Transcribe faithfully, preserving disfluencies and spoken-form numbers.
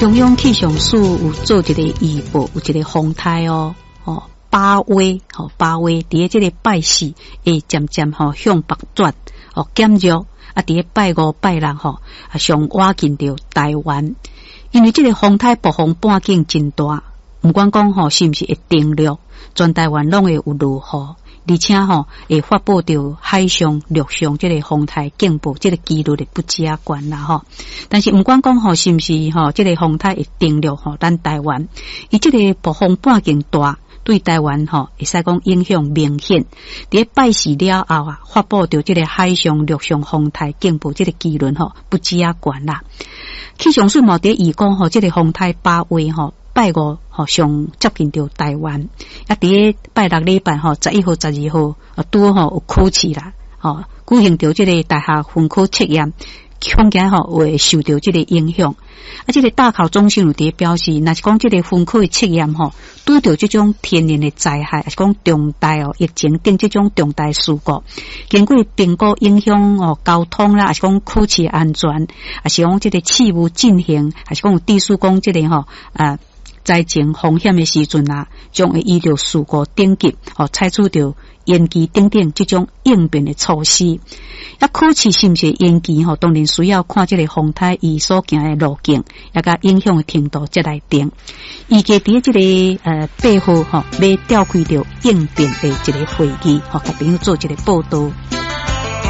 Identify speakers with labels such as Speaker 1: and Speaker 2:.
Speaker 1: 中央气象署有做一个预报，有一个风台哦，哦，八威，吼、哦，八威，伫个这个拜四会渐渐吼向北转，哦，减弱，啊，伫个拜五、拜六吼，啊，上挖近到台湾，因为这个风台暴风半径真大，不管讲吼是毋是会定落，全台湾拢会有落雨。而且吼，会发布到海上、陆上这个风台警报，这个几率的不加悬啦吼。但是不管讲吼是毋是吼，这个风台会定落吼，咱台湾，伊这个暴风半径大，对台湾吼会使讲影响明显。伫拜四了后啊，发布到这个海上、陆上风台警报，这个几率吼不加悬啦。气象署嘛伫预讲吼，这个风台八位吼。拜五吼上接近到台湾，啊，伫个拜六礼拜吼，十一号、十二号啊，拄好有考试啦，吼，举行到这个大学分科测验，恐惊吼会受到这个影响。啊，这个大考中心有伫表示，若是讲这个分科的测验吼，拄到这种天然的灾害，还是讲重大哦疫情等这种重大事故，经过评估影响哦交通啦，还是讲考试安全，还是讲这个事务进行，还是讲有地数讲这个吼啊。灾情风险的时阵啊，将会依照事故等级，哦，采取到延期等等这种应变的措施。啊，考试是毋是延期吼？当然需要看这个风台伊所行的路径，也甲影响的程度才来定。预计伫这个呃八号吼，要召开到应变的一个会议，吼，甲朋友做一个报道。